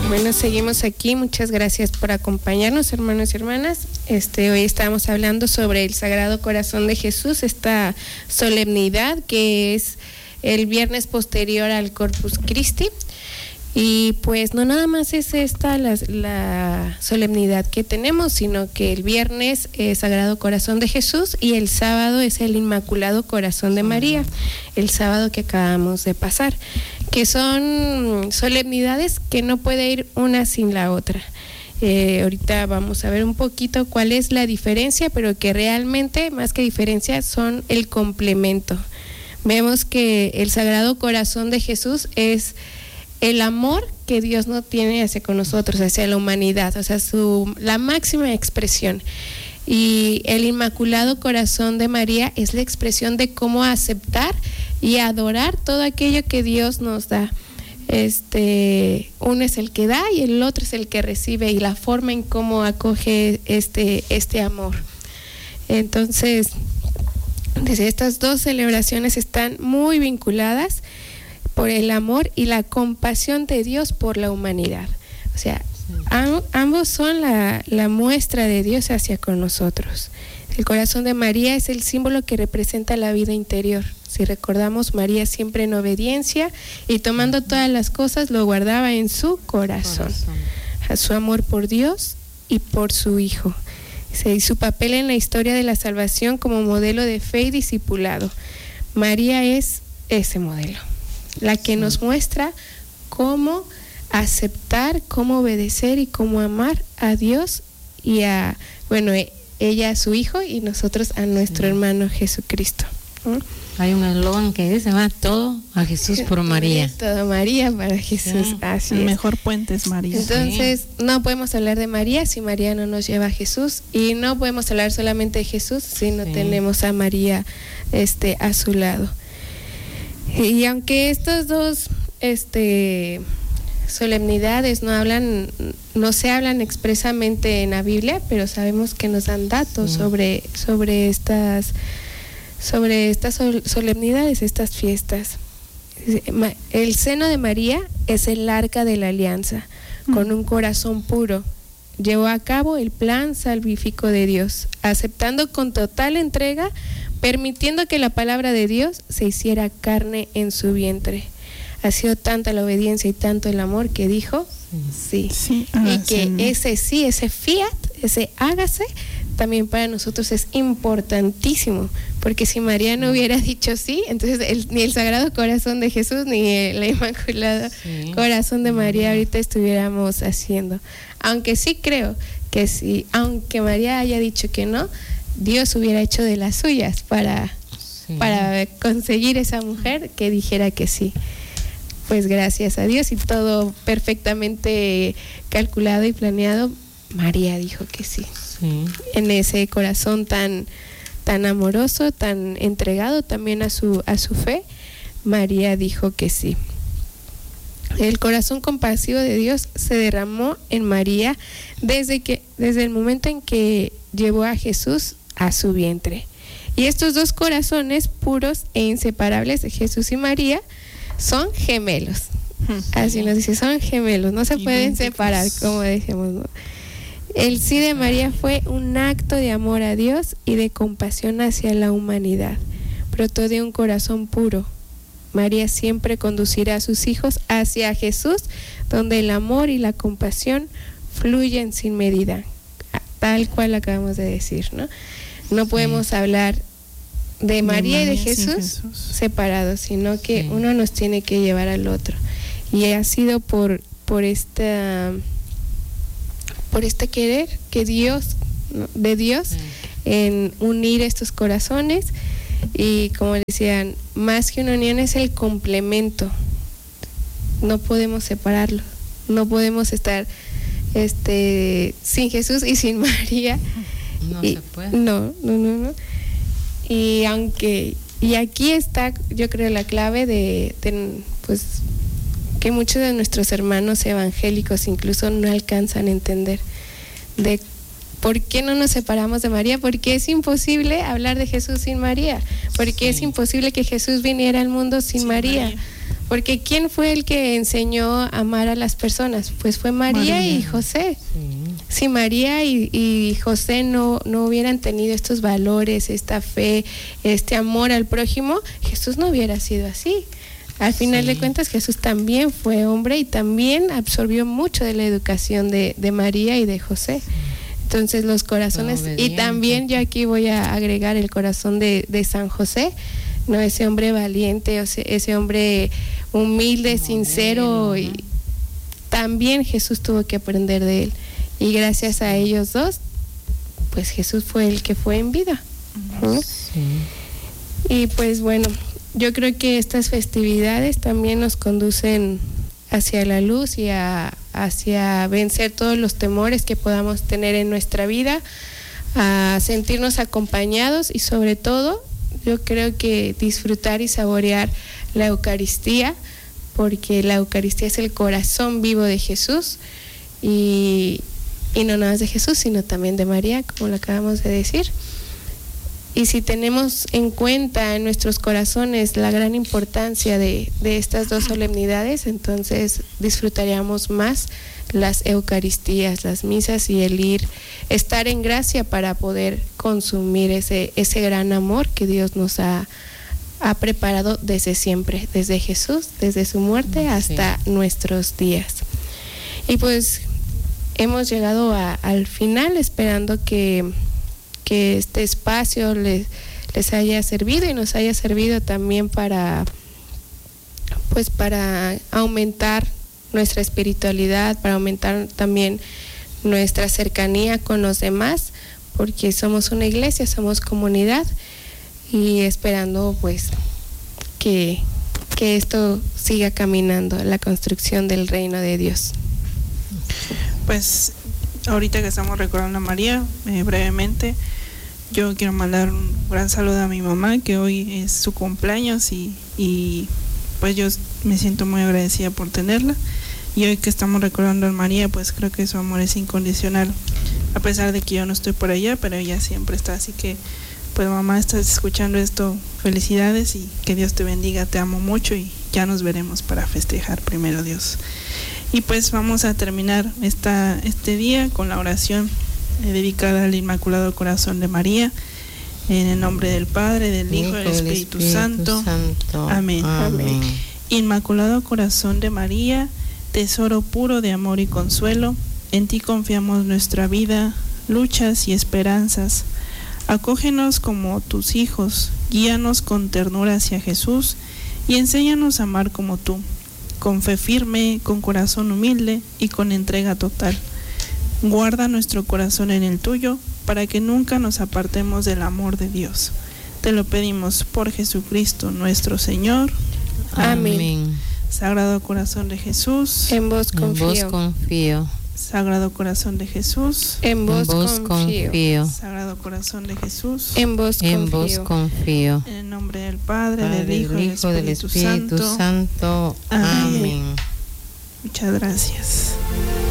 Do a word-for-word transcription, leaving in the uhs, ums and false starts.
Bueno, seguimos aquí. Muchas gracias por acompañarnos, hermanos y hermanas. Este, hoy estamos hablando sobre el Sagrado Corazón de Jesús, esta solemnidad que es el viernes posterior al Corpus Christi. Y pues no nada más es esta la, la solemnidad que tenemos, sino que el viernes es Sagrado Corazón de Jesús y el sábado es el Inmaculado Corazón de María, el sábado que acabamos de pasar, que son solemnidades que no puede ir una sin la otra. Eh, ahorita vamos a ver un poquito cuál es la diferencia, pero que realmente más que diferencia son el complemento. Vemos que el Sagrado Corazón de Jesús es el amor que Dios no tiene hacia con nosotros, hacia la humanidad, o sea, su, la máxima expresión. Y el Inmaculado Corazón de María es la expresión de cómo aceptar y adorar todo aquello que Dios nos da. Este, uno es el que da y el otro es el que recibe, y la forma en cómo acoge este, este amor. Entonces, desde estas dos celebraciones están muy vinculadas por el amor y la compasión de Dios por la humanidad. O sea, am, ambos son la, la muestra de Dios hacia con nosotros. El corazón de María es el símbolo que representa la vida interior. Si recordamos, María siempre en obediencia y tomando todas las cosas lo guardaba en su corazón. corazón. A su amor por Dios y por su Hijo. Y su papel en la historia de la salvación como modelo de fe y discipulado. María es ese modelo, la que nos muestra cómo aceptar, cómo obedecer y cómo amar a Dios y a, bueno, ella a su Hijo y nosotros a nuestro sí. hermano Jesucristo. ¿Mm? Hay un eslogan que dice, va todo a Jesús por María. Todo María para Jesús, sí. así El es. mejor puente es María. Entonces, sí. no podemos hablar de María si María no nos lleva a Jesús, y no podemos hablar solamente de Jesús si no sí. tenemos a María este, a su lado. Y aunque estas dos este, solemnidades no hablan, no se hablan expresamente en la Biblia, pero sabemos que nos dan datos sí. sobre, sobre estas, sobre estas solemnidades, estas fiestas. El seno de María es el arca de la alianza, mm. con un corazón puro. Llevó a cabo el plan salvífico de Dios, aceptando con total entrega, permitiendo que la palabra de Dios se hiciera carne en su vientre. Ha sido tanta la obediencia y tanto el amor que dijo sí. sí. Y que sí. ese sí, ese fiat, ese hágase, también para nosotros es importantísimo, porque si María no hubiera dicho sí, entonces el, ni el Sagrado Corazón de Jesús ni el Inmaculado sí. Corazón de María ahorita estuviéramos haciendo. Aunque sí creo que sí, aunque María haya dicho que no, Dios hubiera hecho de las suyas para, sí. para conseguir esa mujer que dijera que sí. Pues gracias a Dios y todo perfectamente calculado y planeado, María dijo que sí. sí. En ese corazón tan, tan amoroso, tan entregado también a su, a su fe, María dijo que sí. El corazón compasivo de Dios se derramó en María desde que, desde el momento en que llevó a Jesús a su vientre. Y estos dos corazones puros e inseparables de Jesús y María son gemelos. Así nos dice, son gemelos, no se pueden separar, como decíamos, ¿no? El sí de María fue un acto de amor a Dios y de compasión hacia la humanidad. Brotó de un corazón puro. María siempre conducirá a sus hijos hacia Jesús, donde el amor y la compasión fluyen sin medida, tal cual acabamos de decir, ¿no? No podemos sí. hablar de María, de María y de Jesús, Jesús separados, sino que sí. uno nos tiene que llevar al otro. Y ha sido por, por esta por este querer que Dios, ¿no? de Dios sí. en unir estos corazones. Y como decían, más que una unión es el complemento. No podemos separarlo. No podemos estar este sin Jesús y sin María. No y, se puede. No, no, no, no. Y aunque, y aquí está, yo creo, la clave de, de pues que muchos de nuestros hermanos evangélicos incluso no alcanzan a entender de ¿por qué no nos separamos de María? Porque es imposible hablar de Jesús sin María. Porque sí. es imposible que Jesús viniera al mundo sin, sin María. María. Porque ¿quién fue el que enseñó a amar a las personas? Pues fue María, María. y José. Sí. Si María y, y José no, no hubieran tenido estos valores, esta fe, este amor al prójimo, Jesús no hubiera sido así. Al final sí. de cuentas, Jesús también fue hombre y también absorbió mucho de la educación de, de María y de José. Entonces los corazones, y también yo aquí voy a agregar el corazón de, de San José, no, ese hombre valiente, ese hombre humilde, Como sincero, él, ¿no? Y también Jesús tuvo que aprender de él. Y gracias a ellos dos, pues Jesús fue el que fue en vida. ¿No? Sí. Y pues bueno, yo creo que estas festividades también nos conducen hacia la luz y a, hacia vencer todos los temores que podamos tener en nuestra vida, a sentirnos acompañados y sobre todo, yo creo que disfrutar y saborear la Eucaristía, porque la Eucaristía es el corazón vivo de Jesús y, y no nada más de Jesús, sino también de María, como lo acabamos de decir. Y si tenemos en cuenta en nuestros corazones la gran importancia de, de estas dos solemnidades, entonces disfrutaríamos más las Eucaristías, las misas y el ir, estar en gracia para poder consumir ese, ese gran amor que Dios nos ha, ha preparado desde siempre, desde Jesús, desde su muerte hasta sí. nuestros días. Y pues hemos llegado a, al final, esperando que que este espacio les, les haya servido y nos haya servido también para, pues para aumentar nuestra espiritualidad, para aumentar también nuestra cercanía con los demás, porque somos una iglesia, somos comunidad y esperando pues que, que esto siga caminando, la construcción del reino de Dios. Pues ahorita que estamos recordando a María, eh, brevemente, yo quiero mandar un gran saludo a mi mamá, que hoy es su cumpleaños y, y pues yo me siento muy agradecida por tenerla. Y hoy que estamos recordando a María, pues creo que su amor es incondicional, a pesar de que yo no estoy por allá, pero ella siempre está. Así que, pues mamá, estás escuchando esto, felicidades y que Dios te bendiga, te amo mucho y ya nos veremos para festejar, primero Dios. Y pues vamos a terminar esta, este día con la oración dedicada al Inmaculado Corazón de María, en el nombre del Padre, del Hijo y del Espíritu, Espíritu Santo. Santo. Amén. Amén. Inmaculado Corazón de María, tesoro puro de amor y consuelo, en ti confiamos nuestra vida, luchas y esperanzas. Acógenos como tus hijos, guíanos con ternura hacia Jesús y enséñanos a amar como tú, con fe firme, con corazón humilde y con entrega total. Guarda nuestro corazón en el tuyo, para que nunca nos apartemos del amor de Dios. Te lo pedimos por Jesucristo nuestro Señor. Amén. Amén. Sagrado Corazón de Jesús, en vos confío. En vos confío. Sagrado Corazón de Jesús, en vos, en vos confío. confío. Sagrado Corazón de Jesús, en vos confío. En vos confío. En el nombre del Padre, Padre del Hijo y del Espíritu, del Espíritu Santo. Santo. Amén. Amén. Muchas gracias.